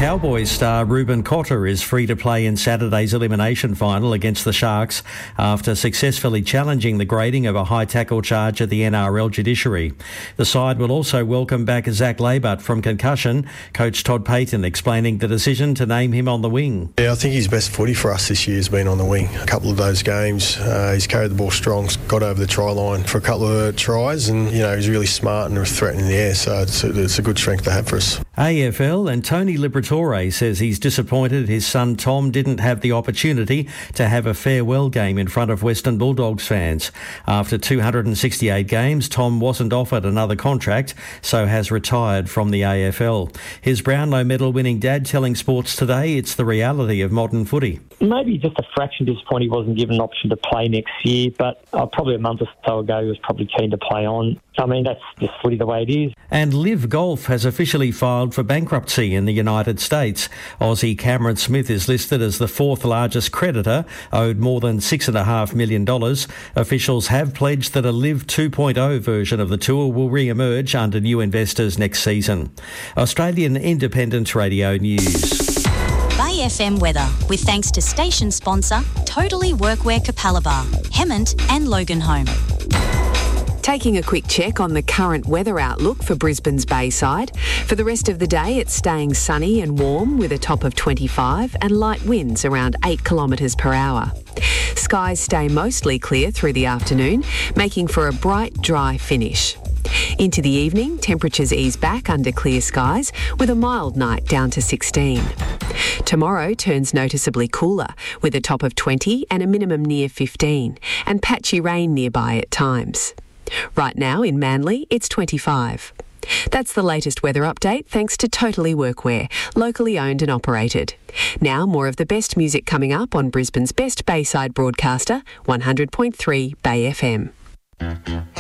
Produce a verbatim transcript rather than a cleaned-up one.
Cowboys star Ruben Cotter is free to play in Saturday's elimination final against the Sharks after successfully challenging the grading of a high tackle charge at the N R L judiciary. The side will also welcome back Zach Labert from concussion, coach Todd Payton explaining the decision to name him on the wing. Yeah, I think his best footy for us this year has been on the wing. A couple of those games, uh, he's carried the ball strong, got over the try line for a couple of tries, and you know he's really smart and threatening the air, so it's a, it's a good strength to have for us. A F L and Tony Liberatore says he's disappointed his son Tom didn't have the opportunity to have a farewell game in front of Western Bulldogs fans. After two hundred sixty-eight games, Tom wasn't offered another contract, so has retired from the A F L. His Brownlow medal winning dad telling Sports Today it's the reality of modern footy. Maybe just a fraction disappointed he wasn't given an option to play next year, but uh, probably a month or so ago he was probably keen to play on. I mean, that's just footy the way it is. And Liv Golf has officially filed for bankruptcy in the United States. Aussie Cameron Smith is listed as the fourth largest creditor, owed more than six point five million dollars. Officials have pledged that a Liv two point oh version of the tour will re-emerge under new investors next season. Australian Independent Radio News. Bay F M weather, with thanks to station sponsor Totally Workwear Capalaba, Hemmant and Loganholme. Taking a quick check on the current weather outlook for Brisbane's Bayside. For the rest of the day, it's staying sunny and warm with a top of twenty-five and light winds around eight kilometres per hour. Skies stay mostly clear through the afternoon, making for a bright, dry finish. Into the evening, temperatures ease back under clear skies with a mild night down to sixteen. Tomorrow turns noticeably cooler with a top of twenty and a minimum near fifteen, and patchy rain nearby at times. Right now in Manly, it's twenty-five. That's the latest weather update thanks to Totally Workwear, locally owned and operated. Now more of the best music coming up on Brisbane's best Bayside broadcaster, one hundred point three Bay F M.